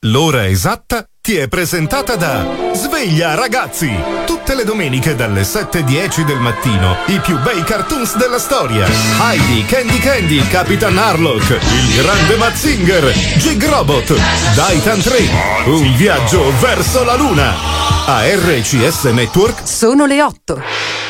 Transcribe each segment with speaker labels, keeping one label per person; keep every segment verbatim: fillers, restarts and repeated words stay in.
Speaker 1: L'ora esatta ti è presentata da Sveglia Ragazzi! Tutte le domeniche dalle sette e dieci del mattino i più bei cartoons della storia. Heidi, Candy Candy, Capitan Harlock, il grande Mazinger, Jig Robot, Daitan tre, un viaggio verso la luna. A R C S Network
Speaker 2: sono le otto.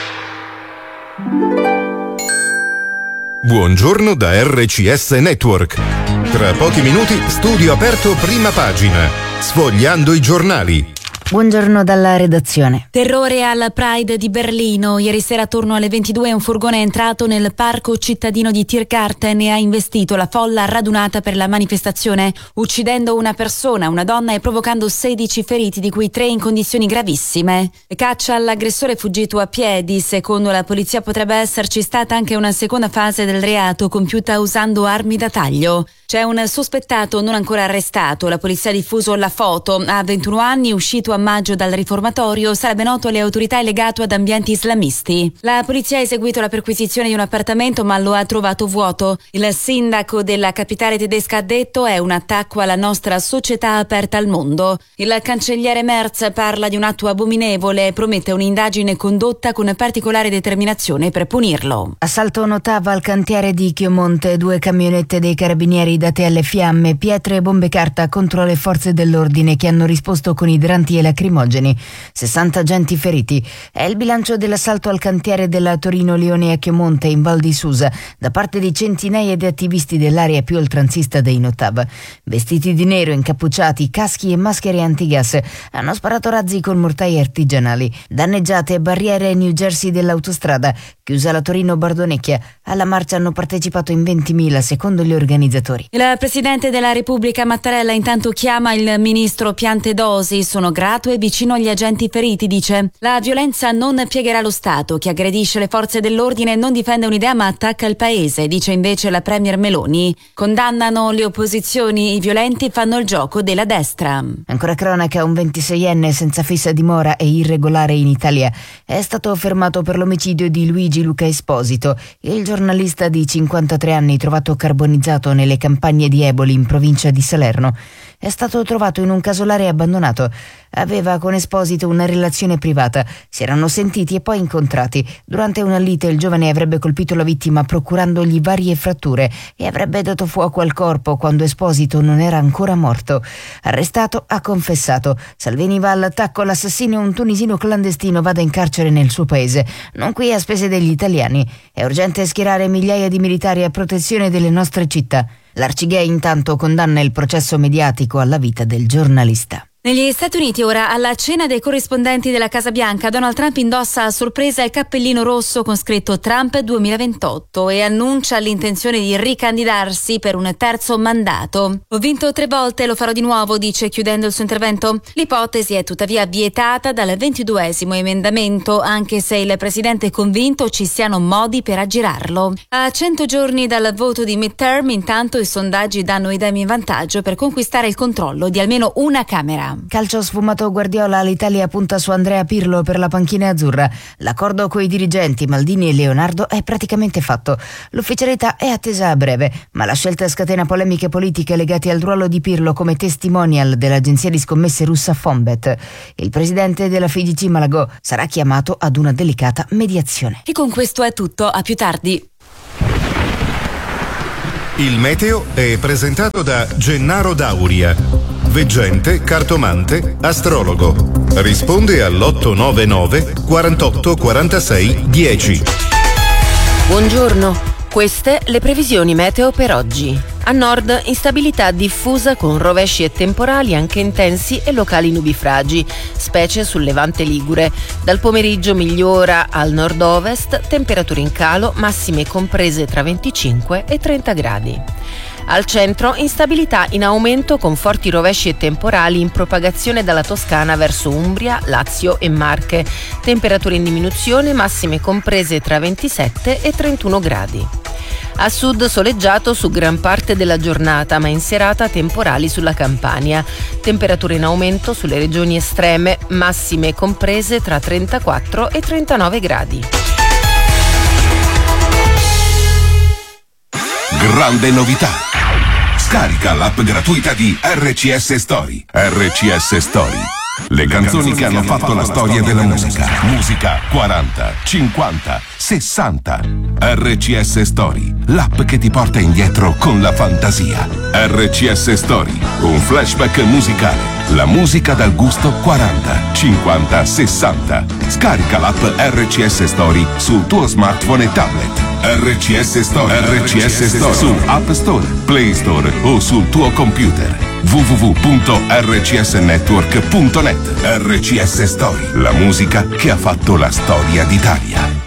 Speaker 1: Buongiorno da R C S Network. Tra pochi minuti studio aperto prima pagina, sfogliando i giornali.
Speaker 3: Buongiorno dalla redazione.
Speaker 4: Terrore al Pride di Berlino. Ieri sera attorno alle ventidue un furgone è entrato nel parco cittadino di Tiergarten e ha investito la folla radunata per la manifestazione, uccidendo una persona, una donna, e provocando sedici feriti, di cui tre in condizioni gravissime. Caccia all'aggressore fuggito a piedi. Secondo la polizia potrebbe esserci stata anche una seconda fase del reato, compiuta usando armi da taglio. C'è un sospettato non ancora arrestato. La polizia ha diffuso la foto. Ha ventuno anni, uscito a maggio dal riformatorio, sarebbe noto alle autorità e legato ad ambienti islamisti. La polizia ha eseguito la perquisizione di un appartamento, ma lo ha trovato vuoto. Il sindaco della capitale tedesca ha detto: è un attacco alla nostra società aperta al mondo. Il cancelliere Merz parla di un atto abominevole e promette un'indagine condotta con particolare determinazione per punirlo.
Speaker 3: Assalto notava al cantiere di Chiomonte, due camionette dei carabinieri date alle fiamme, pietre e bombe carta contro le forze dell'ordine che hanno risposto con idranti e lacrimogeni. sessanta agenti feriti. È il bilancio dell'assalto al cantiere della Torino Lione a Chiomonte in Val di Susa da parte di centinaia di attivisti dell'area più oltranzista dei Notav. Vestiti di nero, incappucciati, caschi e maschere antigas, hanno sparato razzi con mortai artigianali. Danneggiate barriere New Jersey dell'autostrada, chiusa la Torino-Bardonecchia. Alla marcia hanno partecipato in ventimila secondo gli organizzatori.
Speaker 4: Il Presidente della Repubblica Mattarella intanto chiama il ministro Piantedosi. Sono grato e vicino agli agenti feriti, dice. La violenza non piegherà lo Stato. Chi aggredisce le forze dell'ordine non difende un'idea ma attacca il paese, dice invece la premier Meloni. Condannano le opposizioni, i violenti fanno il gioco della destra.
Speaker 3: Ancora cronaca, un ventiseienne senza fissa dimora e irregolare in Italia è stato fermato per l'omicidio di Luigi Luca Esposito, il giornalista di cinquantatré anni trovato carbonizzato nelle campagne di Eboli in provincia di Salerno. È stato trovato in un casolare abbandonato. Aveva con Esposito una relazione privata. Si erano sentiti e poi incontrati. Durante una lite il giovane avrebbe colpito la vittima procurandogli varie fratture e avrebbe dato fuoco al corpo quando Esposito non era ancora morto. Arrestato, ha confessato. Salvini va all'attacco, l'assassino, un tunisino clandestino, vada in carcere nel suo paese, non qui a spese degli italiani. È urgente schierare migliaia di militari a protezione delle nostre città. L'Arcigay intanto condanna il processo mediatico alla vita del giornalista.
Speaker 4: Negli Stati Uniti ora, alla cena dei corrispondenti della Casa Bianca, Donald Trump indossa a sorpresa il cappellino rosso con scritto Trump duemilaventotto e annuncia l'intenzione di ricandidarsi per un terzo mandato. Ho vinto tre volte, lo farò di nuovo, dice chiudendo il suo intervento. L'ipotesi è tuttavia vietata dal ventiduesimo emendamento, anche se il presidente è convinto ci siano modi per aggirarlo. A cento giorni dal voto di midterm, intanto i sondaggi danno i Dem in vantaggio per conquistare il controllo di almeno una Camera.
Speaker 3: Calcio sfumato Guardiola, l'Italia punta su Andrea Pirlo per la panchina azzurra. L'accordo coi dirigenti Maldini e Leonardo è praticamente fatto. L'ufficialità è attesa a breve, ma la scelta scatena polemiche politiche legate al ruolo di Pirlo come testimonial dell'agenzia di scommesse russa Fonbet. Il presidente della F I G C Malagò sarà chiamato ad una delicata mediazione.
Speaker 4: E con questo è tutto, a più tardi.
Speaker 1: Il meteo è presentato da Gennaro Dauria, veggente, cartomante, astrologo. Risponde all'otto nove nove quarantotto quarantasei dieci.
Speaker 5: Buongiorno, queste le previsioni meteo per oggi. A nord instabilità diffusa con rovesci e temporali anche intensi e locali nubifragi, specie sul levante ligure. Dal pomeriggio migliora al nord-ovest, temperature in calo, massime comprese tra venticinque e trenta gradi. Al centro instabilità in aumento con forti rovesci e temporali in propagazione dalla Toscana verso Umbria, Lazio e Marche. Temperature in diminuzione, massime comprese tra ventisette e trentuno gradi. A sud soleggiato su gran parte della giornata, ma in serata temporali sulla Campania. Temperature in aumento sulle regioni estreme, massime comprese tra trentaquattro e trentanove gradi.
Speaker 6: Grande novità.
Speaker 2: Scarica l'app gratuita di R C S Story. R C S Story. Le canzoni che hanno fatto la storia della musica. Musica quaranta, cinquanta, sessanta. R C S Story, l'app che ti porta indietro con la fantasia. R C S Story, un flashback musicale. La musica dal gusto quaranta, cinquanta, sessanta. Scarica l'app R C S Story sul tuo smartphone e tablet. R C S Story, R C S Story su App Store, Play Store o sul tuo computer. w w w punto r c s network punto net. R C S Story, la musica che ha fatto la storia d'Italia.